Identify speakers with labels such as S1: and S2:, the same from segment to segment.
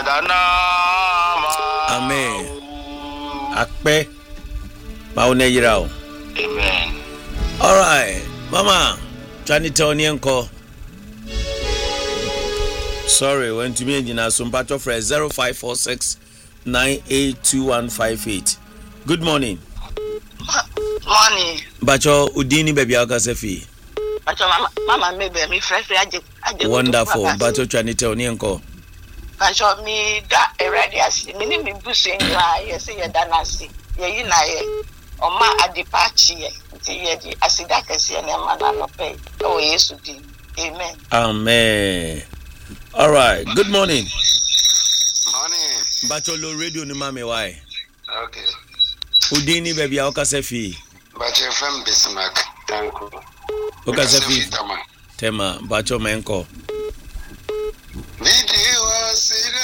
S1: Amen. Akpe. Maune yirao.
S2: Amen.
S1: All right, Mama. Chanitoni enko. Sorry, when to me engine Sumpacho for 0546 982158. Good morning.
S2: Morning.
S1: Bacho Udini baby Akasefi.
S2: Bacho mama maybe me fresh aje.
S1: Wonderful. Bacho Chanitoni enko.
S2: Bacho me da already as me ni me busu nla yes ye danasi. Ye yi na ye. Oma adipachi ye. Nti ye di asida kese na ma na no pay. Oh Yesu di. Amen.
S1: Amen. All right. Good morning.
S3: Morning.
S1: Bacho lo radio ni mame why?
S3: Okay.
S1: Udini baby Akasefi.
S3: Bacho from Bismarck. Thank you.
S1: Okasefi. Tema Bacho menko.
S3: Nidiwa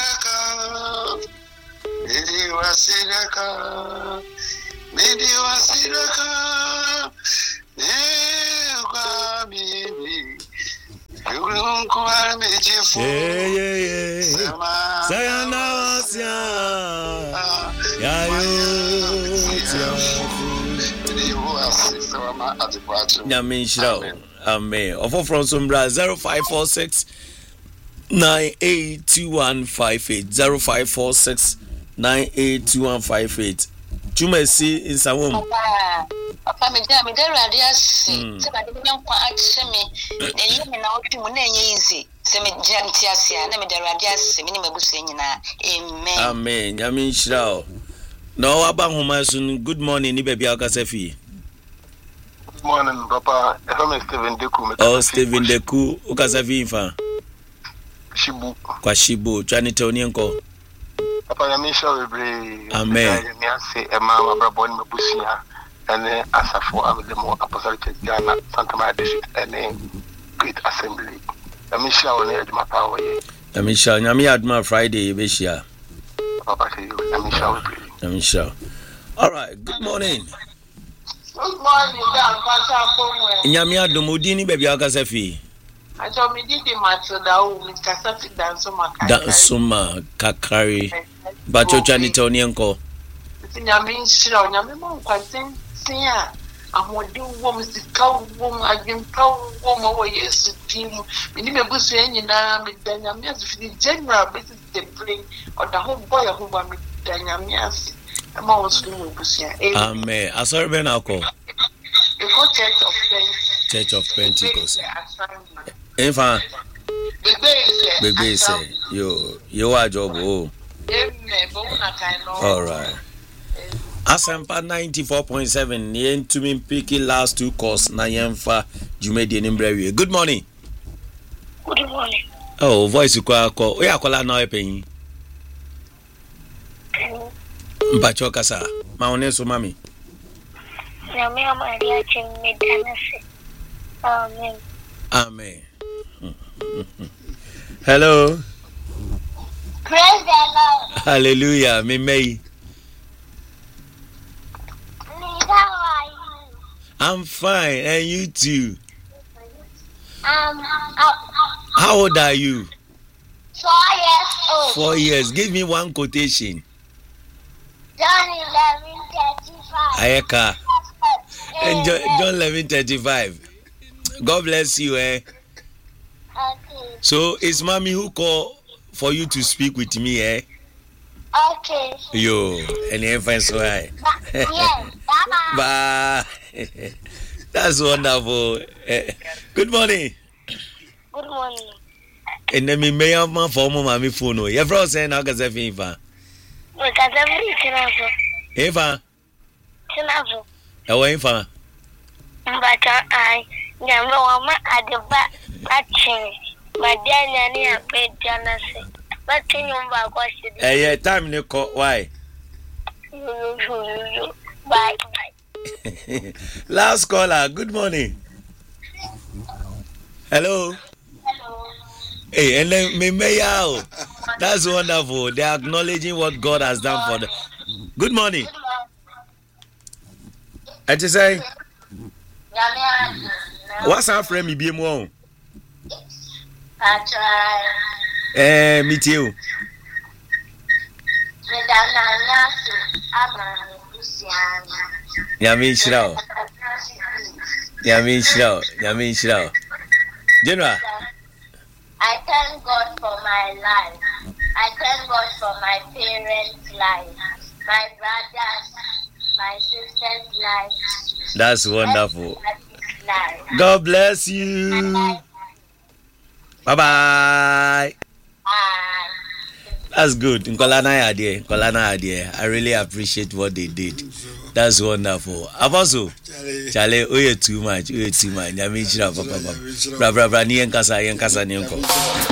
S3: Sidaka. Newa mimi. Yulunkuwa mejifu.
S1: Yeah. Sayana wasya. Yayo. Nyamishra. Amen. Offer from Sombra 0546 982158 0546 982158. Chumesi in Sawom.
S2: Papa me there radius say ba de nyankwa ache me na yemi na otwemu na enye easy se me jam tiasia na me there radius me ni mabusu nyina. Amen.
S1: Amen. Nyamishra. No aba homa sun. Good morning ni baby Akasefi.
S3: Good morning, Papa. I'm Stephen Deku.
S1: Oh, Stephen Deku. Okasefi infa.
S3: Shibu.
S1: Kwa Shibu. Chanitoni enko.
S3: Papa, Yamisha Webre.
S1: Amen.
S3: Yamiase, Emma, Brabon, Mabusia, and then Asafo, Amademo, Apostolic Church, Ghana, Santa Maria District, and then Great Assembly. Yamisha, on the Power.
S1: Yamisha, Yami Adma Friday, Beshia.
S3: Papa, Yamisha Webre.
S1: Yamisha. All right, good morning.
S2: Good morning, Dan Pastor.
S1: Nyami Adumudini baby Akasefi.
S2: I told me did the matter that Mr. Safi
S1: Dansuma Kakari. Bacho Chanitoni enko.
S2: Nyamishra, Nyamimo Quatin, Sia. I'm what do woman, the cow woman, I can cow woman over years to team. We need a bush any now, Danyamias, for the general business they bring, or the whole boy who want me, Danyamias. I'm always doing Busia.
S1: Amen. Asori ben alko.
S2: The
S1: Church of Pentecost. Infa. Bebe say you are job. Oh. All right. Asampa 94.7 yen to me picking last two course na yemfa Jumedi Nimbrevie. Good morning.
S2: Good morning.
S1: Oh, voice kwa ko. We akola na epen. Mpacho kasa. Maone so mami.
S4: Nyame amaria chimmedanase. Amen.
S1: Amen. Hello.
S4: Praise the Lord.
S1: Hallelujah. Me may.
S4: How are you?
S1: I'm fine, and you too.
S4: How
S1: old are you?
S4: 4 years old.
S1: 4 years. Give me one quotation.
S4: John 11:35.
S1: Ayeka. And John 11:35. God bless you, eh?
S4: Okay.
S1: So it's mommy who called for you to speak with me, eh?
S4: Okay.
S1: Yo, and everything so high.
S4: Yes.
S1: Bye. That's wonderful. Good morning.
S4: Good morning.
S1: And then me may have my phone, mommy phone. Your friend saying I can say Eva.
S4: Because everything
S1: Eva.
S4: Chinazo.
S1: Eva.
S4: But I never want at the back. Actually, my dear nanny, I paid Janasi. But can you back what she did?
S1: Yeah, time you call. Why?
S4: Bye.
S1: Last caller. Good morning. Hello. Hey, and then me mayor. That's wonderful. They are acknowledging what God has done for them. Good morning. I just say, what's our friend? Me be more. Me too. Yamin Shroud. General.
S4: I thank God for my life. I thank God for my parents' life, my brothers, my sister's life.
S1: That's wonderful. God bless you. Bye bye. That's good. Nkolana idea. I really appreciate what they did. That's wonderful. Apostle, Charlie, too much. Nyami chira papa. Bra ni enkasa ni enko.